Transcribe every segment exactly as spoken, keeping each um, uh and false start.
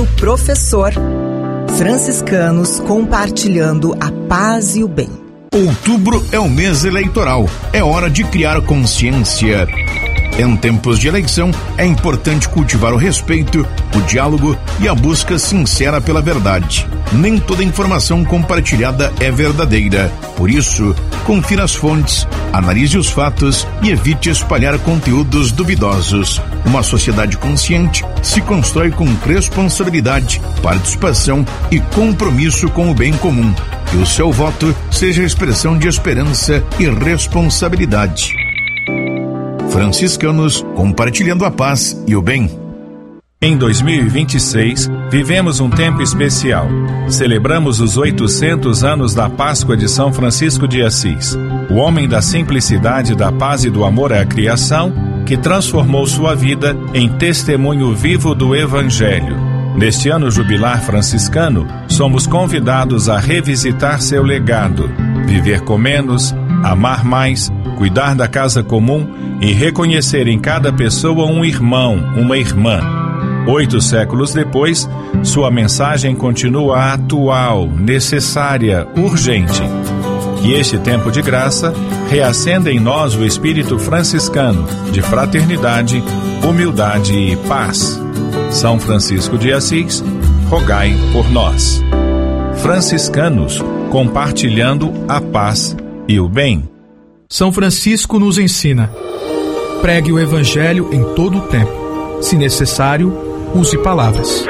do professor. Franciscanos compartilhando a paz e o bem. Outubro é o mês eleitoral. É hora de criar consciência. Em tempos de eleição, é importante cultivar o respeito, o diálogo e a busca sincera pela verdade. Nem toda informação compartilhada é verdadeira. Por isso, confira as fontes, analise os fatos e evite espalhar conteúdos duvidosos. Uma sociedade consciente se constrói com responsabilidade, participação e compromisso com o bem comum. Que o seu voto seja expressão de esperança e responsabilidade. Franciscanos compartilhando a paz e o bem. Em dois mil e vinte e seis, vivemos um tempo especial. Celebramos os oitocentos anos da Páscoa de São Francisco de Assis, o homem da simplicidade, da paz e do amor à criação, que transformou sua vida em testemunho vivo do Evangelho. Neste ano jubilar franciscano, somos convidados a revisitar seu legado, viver com menos, amar mais, cuidar da casa comum e reconhecer em cada pessoa um irmão, uma irmã. Oito séculos depois, sua mensagem continua atual, necessária, urgente. Que este tempo de graça reacenda em nós o espírito franciscano de fraternidade, humildade e paz. São Francisco de Assis, rogai por nós. Franciscanos, compartilhando a paz e o bem. São Francisco nos ensina: pregue o Evangelho em todo o tempo. Se necessário, use palavras.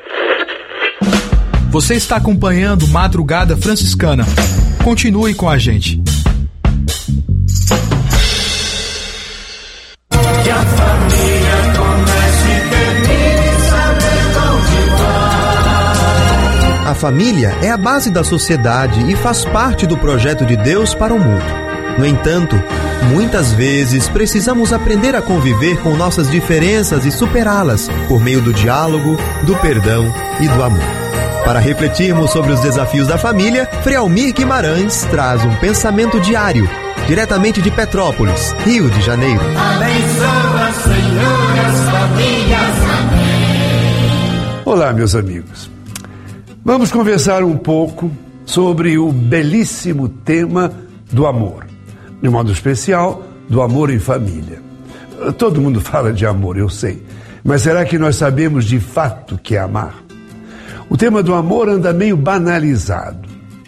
Você está acompanhando Madrugada Franciscana. Continue com a gente. Que a família comece e termine, saber onde vai. A família é a base da sociedade e faz parte do projeto de Deus para o mundo. No entanto, muitas vezes precisamos aprender a conviver com nossas diferenças e superá-las por meio do diálogo, do perdão e do amor. Para refletirmos sobre os desafios da família, Frei Almir Guimarães traz um pensamento diário, diretamente de Petrópolis, Rio de Janeiro. Abençoa, Senhor, as famílias. Amém. Olá, meus amigos. Vamos conversar um pouco sobre o belíssimo tema do amor. De modo especial, do amor em família. Todo mundo fala de amor, eu sei. Mas será que nós sabemos de fato o que é amar? O tema do amor anda meio banalizado.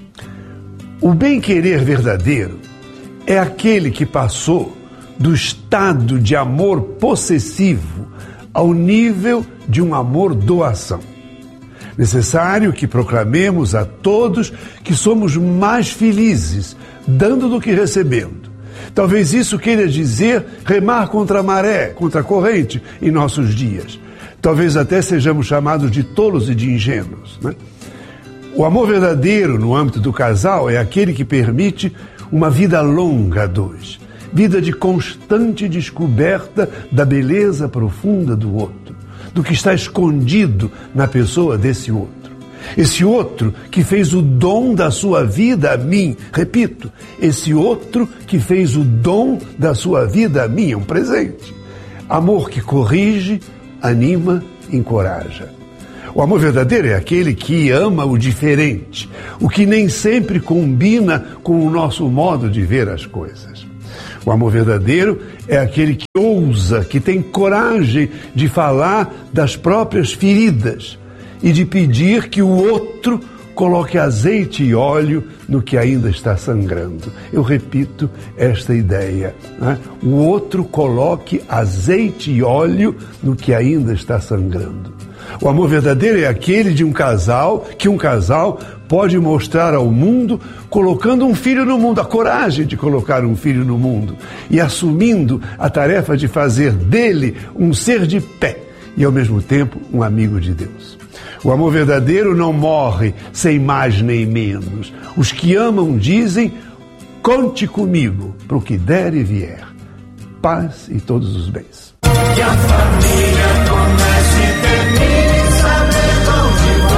O bem-querer verdadeiro é aquele que passou do estado de amor possessivo ao nível de um amor doação. Necessário que proclamemos a todos que somos mais felizes dando do que recebendo. Talvez isso queira dizer remar contra a maré, contra a corrente em nossos dias. Talvez até sejamos chamados de tolos e de ingênuos, né? O amor verdadeiro no âmbito do casal é aquele que permite uma vida longa a dois. Vida de constante descoberta da beleza profunda do outro, do que está escondido na pessoa desse outro. Esse outro que fez o dom da sua vida a mim, repito, esse outro que fez o dom da sua vida a mim, é um presente. Amor que corrige, anima, encoraja. O amor verdadeiro é aquele que ama o diferente, o que nem sempre combina com o nosso modo de ver as coisas. O amor verdadeiro é aquele que ousa, que tem coragem de falar das próprias feridas e de pedir que o outro coloque azeite e óleo no que ainda está sangrando. Eu repito esta ideia, né? O outro coloque azeite e óleo no que ainda está sangrando. O amor verdadeiro é aquele de um casal, que um casal pode mostrar ao mundo colocando um filho no mundo, a coragem de colocar um filho no mundo e assumindo a tarefa de fazer dele um ser de pé e ao mesmo tempo um amigo de Deus. O amor verdadeiro não morre sem mais nem menos. Os que amam dizem: conte comigo para o que der e vier. Paz e todos os bens. Que a família comece e termine, saber onde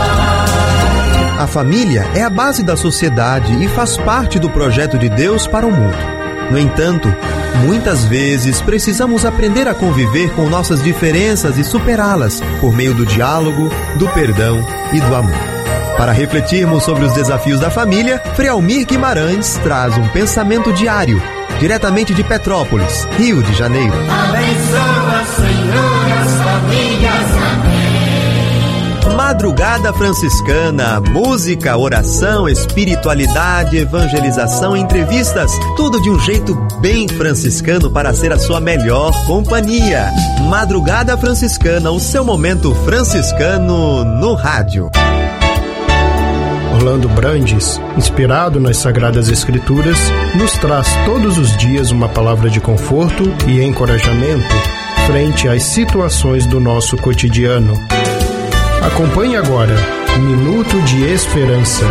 vai. A família é a base da sociedade e faz parte do projeto de Deus para o mundo. No entanto, Muitas vezes precisamos aprender a conviver com nossas diferenças e superá-las por meio do diálogo, do perdão e do amor. Para refletirmos sobre os desafios da família, Frei Almir Guimarães traz um pensamento diário, diretamente de Petrópolis, Rio de Janeiro. Abençoa, Senhor, as famílias. Amém. Madrugada Franciscana, música, oração, espiritualidade, evangelização, entrevistas, tudo de um jeito bem franciscano para ser a sua melhor companhia. Madrugada Franciscana, o seu momento franciscano no rádio. Orlando Brandes, inspirado nas Sagradas Escrituras, nos traz todos os dias uma palavra de conforto e encorajamento frente às situações do nosso cotidiano. Acompanhe agora Minuto de Esperança.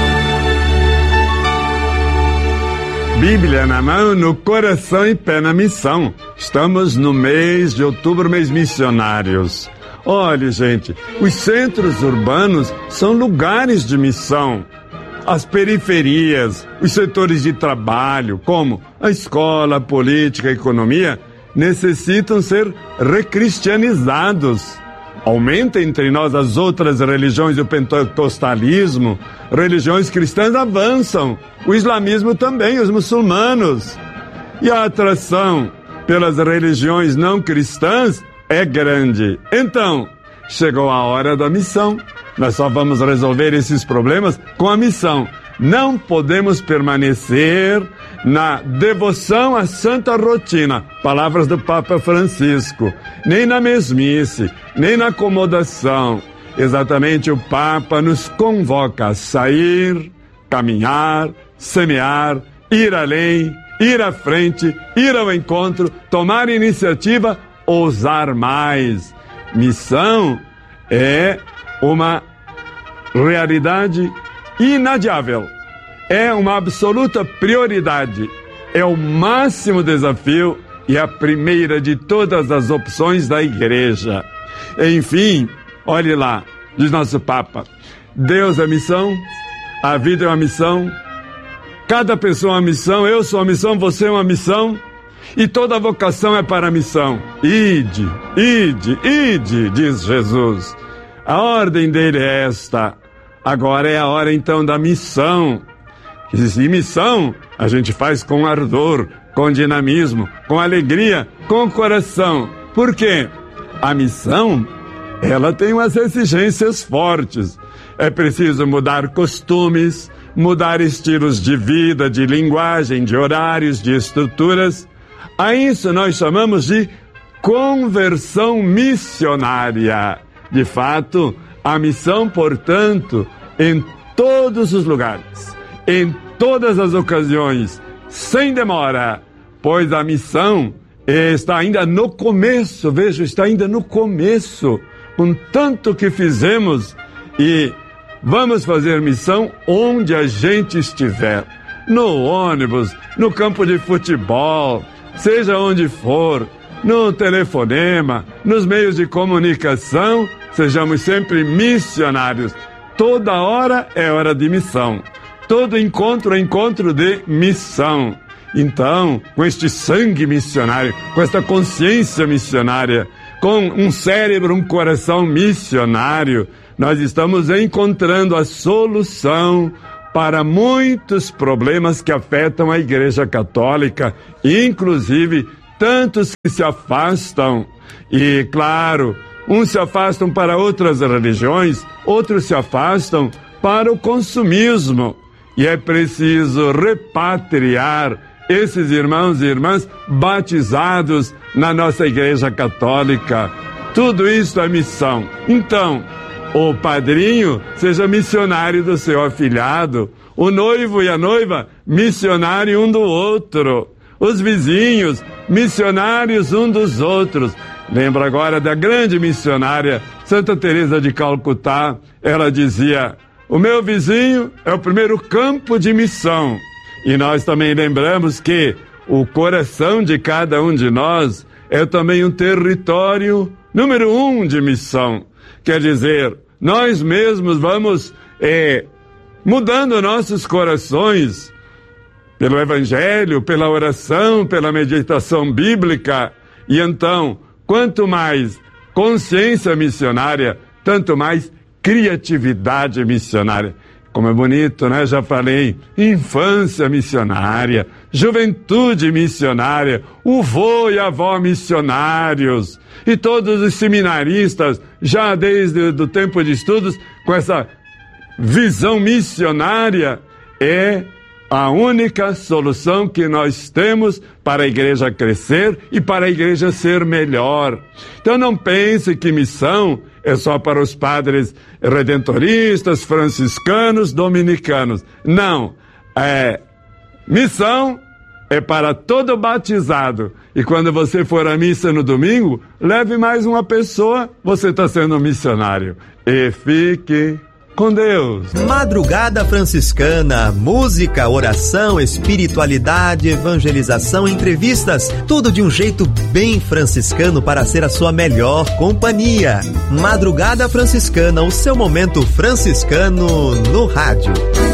Bíblia na mão, no coração e pé na missão. Estamos no mês de outubro, mês missionários. Olha, gente, os centros urbanos são lugares de missão. As periferias, os setores de trabalho, como a escola, a política, a economia, necessitam ser recristianizados. Aumenta entre nós as outras religiões e o pentecostalismo. Religiões cristãs avançam. O islamismo também, os muçulmanos. E a atração pelas religiões não cristãs é grande. Então, chegou a hora da missão. Nós só vamos resolver esses problemas com a missão. Não podemos permanecer na devoção à santa rotina, palavras do Papa Francisco, nem na mesmice, nem na acomodação. Exatamente, o Papa nos convoca a sair, caminhar, semear, ir além, ir à frente, ir ao encontro, tomar iniciativa, ousar mais. Missão é uma realidade inadiável. É uma absoluta prioridade. É o máximo desafio e a primeira de todas as opções da igreja. Enfim, olhe lá, diz nosso Papa, Deus é missão, a vida é uma missão, cada pessoa é uma missão, eu sou uma missão, você é uma missão, e toda vocação é para a missão. Ide, ide, ide, diz Jesus. A ordem dele é esta. Agora é a hora então da missão. E missão a gente faz com ardor, com dinamismo, com alegria, com coração. Por quê? A missão, ela tem umas exigências fortes. É preciso mudar costumes, mudar estilos de vida, de linguagem, de horários, de estruturas. A isso nós chamamos de conversão missionária. De fato, a missão, portanto, em todos os lugares, em todas as ocasiões, sem demora, pois a missão está ainda no começo, veja, está ainda no começo, com tanto que fizemos, e vamos fazer missão onde a gente estiver, no ônibus, no campo de futebol, seja onde for, no telefonema, nos meios de comunicação, sejamos sempre missionários. Toda hora é hora de missão. Todo encontro é encontro de missão. Então, com este sangue missionário, com esta consciência missionária, com um cérebro, um coração missionário, nós estamos encontrando a solução para muitos problemas que afetam a Igreja Católica, inclusive tantos que se afastam. E, claro, uns se afastam para outras religiões, outros se afastam para o consumismo. E é preciso repatriar esses irmãos e irmãs batizados na nossa Igreja Católica. Tudo isso é missão. Então, o padrinho seja missionário do seu afilhado, o noivo e a noiva missionário um do outro, os vizinhos missionários um dos outros. Lembra agora da grande missionária Santa Teresa de Calcutá. Ela dizia: o meu vizinho é o primeiro campo de missão. E nós também lembramos que o coração de cada um de nós é também um território número um de missão. Quer dizer, nós mesmos vamos é, mudando nossos corações pelo Evangelho, pela oração, pela meditação bíblica. E então, quanto mais consciência missionária, tanto mais criatividade missionária. Como é bonito, né? Já falei, infância missionária, juventude missionária, o vô e a avó missionários, e todos os seminaristas, já desde o tempo de estudos, com essa visão missionária, é a única solução que nós temos para a igreja crescer e para a igreja ser melhor. Então não pense que missão é só para os padres redentoristas, franciscanos, dominicanos. Não. É, missão é para todo batizado. E quando você for à missa no domingo, leve mais uma pessoa, você está sendo um missionário. E fique com Deus. Madrugada Franciscana, música, oração, espiritualidade, evangelização, entrevistas, tudo de um jeito bem franciscano para ser a sua melhor companhia. Madrugada Franciscana, o seu momento franciscano no rádio.